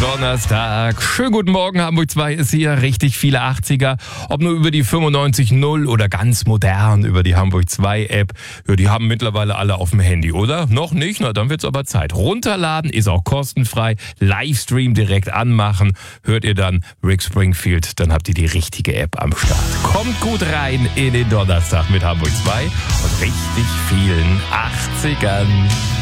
Donnerstag. Schönen guten Morgen, Hamburg 2 ist hier. Richtig viele 80er. Ob nur über die 95.0 oder ganz modern über die Hamburg 2 App. Ja, die haben mittlerweile alle auf dem Handy, oder? Noch nicht? Na, dann wird's aber Zeit. Runterladen ist auch kostenfrei. Livestream direkt anmachen. Hört ihr dann Rick Springfield, dann habt ihr die richtige App am Start. Kommt gut rein in den Donnerstag mit Hamburg 2 und richtig vielen 80ern.